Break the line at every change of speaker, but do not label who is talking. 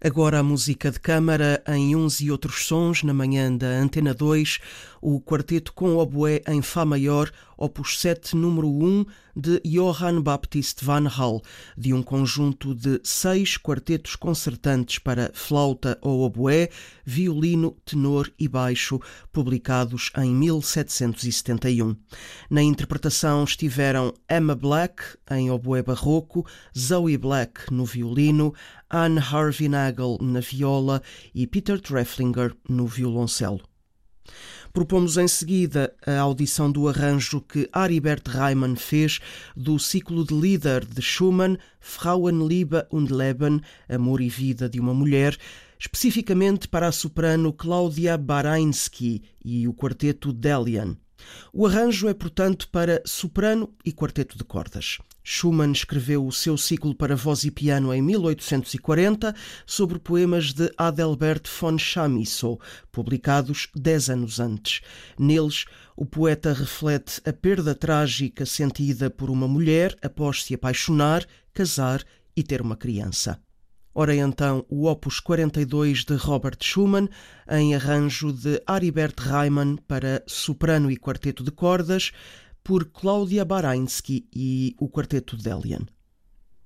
Agora a música de câmara em Uns e Outros Sons, na manhã da Antena 2, o quarteto com oboé em Fá maior, opus 7, número 1, de Johann Baptist van Hal, de um conjunto de 6 quartetos concertantes para flauta ou oboé, violino, tenor e baixo, publicados em 1771. Na interpretação estiveram Emma Black, em oboé barroco, Zoe Black no violino, Anne Harvey Nagel na viola e Peter Trefflinger no violoncelo. Propomos em seguida a audição do arranjo que Aribert Reimann fez do ciclo de Lieder de Schumann, Frauenliebe und Leben, Amor e Vida de uma Mulher, especificamente para a soprano Claudia Barainski e o quarteto Delian. O arranjo é, portanto, para soprano e quarteto de cordas. Schumann escreveu o seu ciclo para voz e piano em 1840 sobre poemas de Adalbert von Chamisso, publicados 10 anos antes. Neles, o poeta reflete a perda trágica sentida por uma mulher após se apaixonar, casar e ter uma criança. Ora então, o Opus 42 de Robert Schumann, em arranjo de Aribert Reimann para soprano e quarteto de cordas, por Claudia Barainski e o quarteto Delian.